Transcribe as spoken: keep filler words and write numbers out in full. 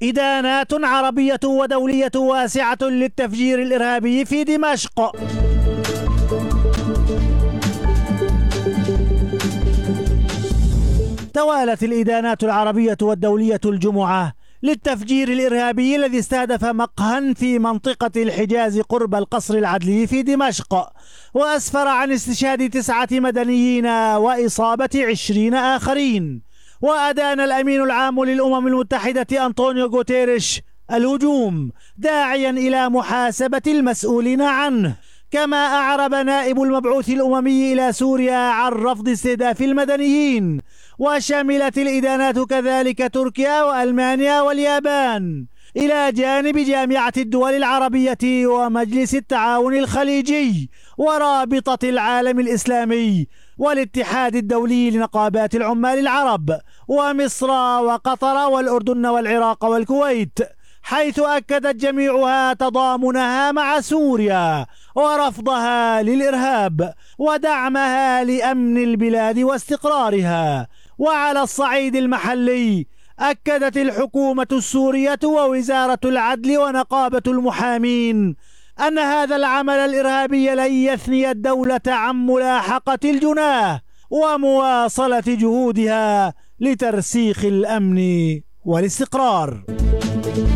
إدانات عربية ودولية واسعة للتفجير الإرهابي في دمشق. توالت الإدانات العربية والدولية الجمعة للتفجير الإرهابي الذي استهدف مقهى في منطقة الحجاز قرب القصر العدلي في دمشق، وأسفر عن استشهاد تسعة مدنيين وإصابة عشرين آخرين. وأدان الأمين العام للأمم المتحدة أنطونيو غوتيريش الهجوم داعيا إلى محاسبة المسؤولين عنه، كما أعرب نائب المبعوث الأممي إلى سوريا عن رفض استهداف المدنيين. وشملت الإدانات كذلك تركيا وألمانيا واليابان، إلى جانب جامعة الدول العربية ومجلس التعاون الخليجي ورابطة العالم الإسلامي والاتحاد الدولي لنقابات العمال العرب ومصر وقطر والأردن والعراق والكويت، حيث أكدت جميعها تضامنها مع سوريا ورفضها للإرهاب ودعمها لأمن البلاد واستقرارها. وعلى الصعيد المحلي أكدت الحكومة السورية ووزارة العدل ونقابة المحامين أن هذا العمل الإرهابي لن يثني الدولة عن ملاحقة الجناه ومواصلة جهودها لترسيخ الأمن والاستقرار.